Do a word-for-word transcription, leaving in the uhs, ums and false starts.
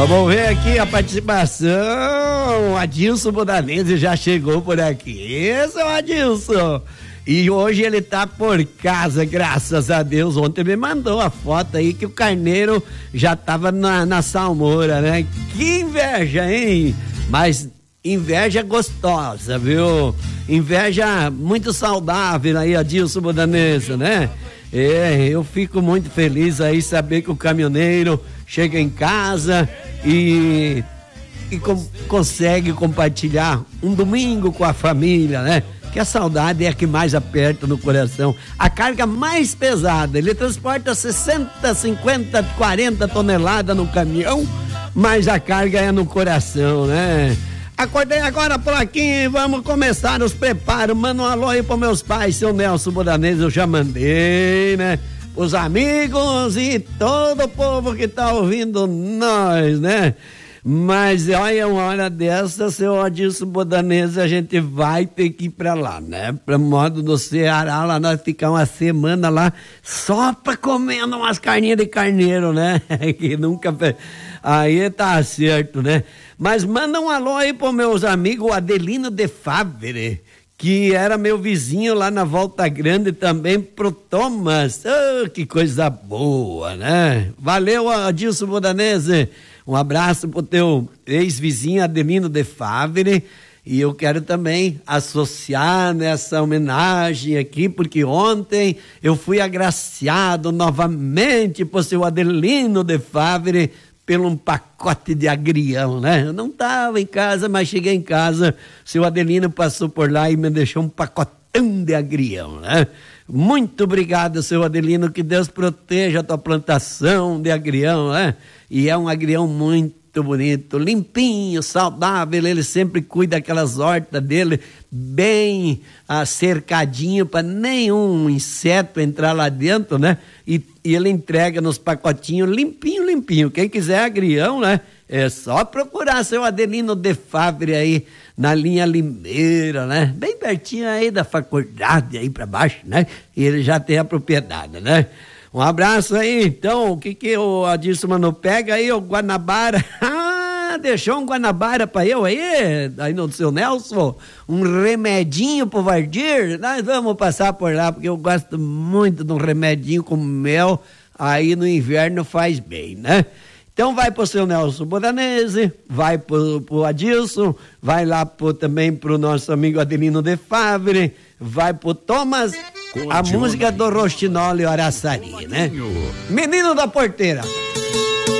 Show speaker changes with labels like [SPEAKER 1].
[SPEAKER 1] Vamos ver aqui a participação. Adilson Bodanese já chegou por aqui. Seu Adilson. E hoje ele tá por casa, graças a Deus. Ontem me mandou a foto aí que o carneiro já tava na, na salmoura, né? Que inveja, hein? Mas inveja gostosa, viu? Inveja muito saudável aí, Adilson Bodanese, né? É, eu fico muito feliz aí saber que o caminhoneiro chega em casa e, e com, consegue compartilhar um domingo com a família, né? Que a saudade é a que mais aperta no coração. A carga mais pesada, ele transporta sessenta, cinquenta, quarenta toneladas no caminhão, mas a carga é no coração, né? Acordei agora por aqui, vamos começar os preparos. Manda um alô aí para meus pais, seu Nelson Bodanese, eu já mandei, né? Os amigos e todo o povo que tá ouvindo nós, né? Mas olha, uma hora dessa, seu Adilson Bodanese, a gente vai ter que ir pra lá, né? Pra modo do Ceará, lá nós ficar uma semana lá só pra comendo umas carninhas de carneiro, né? Que nunca... Aí tá certo, né? Mas manda um alô aí pros meus amigos, o Adelino de Favre, que era meu vizinho lá na Volta Grande, também pro Thomas. Oh, que coisa boa, né? Valeu, Adilson Bodanese. Um abraço pro teu ex-vizinho Adelino de Favre. E eu quero também associar nessa homenagem aqui, porque ontem eu fui agraciado novamente por seu Adelino de Favre pelo um pacote de agrião, né? Eu não estava em casa, mas cheguei em casa, seu Adelino passou por lá e me deixou um pacotão de agrião, né? Muito obrigado, seu Adelino, que Deus proteja a tua plantação de agrião, né? E é um agrião muito bonito, limpinho, saudável, ele sempre cuida daquelas hortas dele bem ah, cercadinho para nenhum inseto entrar lá dentro, né? E, e ele entrega nos pacotinhos limpinho, limpinho. Quem quiser agrião, né? É só procurar seu Adelino de Favre aí na linha Limeira, né? Bem pertinho aí da faculdade aí para baixo, né? E ele já tem a propriedade, né? Um abraço aí, então, o que que o Adilson Mano pega aí, o Guanabara, ah, deixou um Guanabara pra eu aí, aí no seu Nelson, um remedinho pro Vardir, nós vamos passar por lá, porque eu gosto muito de um remedinho com mel, aí no inverno faz bem, né? Então vai pro seu Nelson Bodanese, vai pro, pro Adilson, vai lá pro, também pro nosso amigo Adelino de Favre, vai pro Thomas, a música do Rostinoli Araçari, né? Menino da Porteira.